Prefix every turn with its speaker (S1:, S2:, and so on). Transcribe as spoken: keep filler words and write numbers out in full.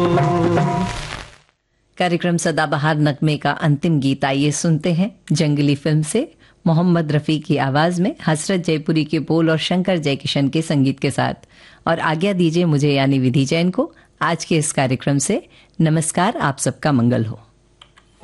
S1: कार्यक्रम सदाबहार नगमे का अंतिम गीत आइए सुनते हैं जंगली फिल्म से, मोहम्मद रफ़ी की आवाज में, हसरत जयपुरी के बोल और शंकर जयकिशन के संगीत के साथ। और आज्ञा दीजिए मुझे यानी विधि जैन को आज के इस कार्यक्रम से। नमस्कार, आप सबका मंगल हो।